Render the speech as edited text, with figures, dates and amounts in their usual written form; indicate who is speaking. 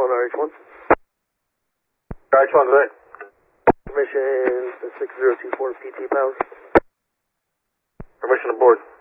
Speaker 1: calling RH1.
Speaker 2: RH1 today.
Speaker 1: Permission 6024 PT Pals.
Speaker 2: Permission aboard.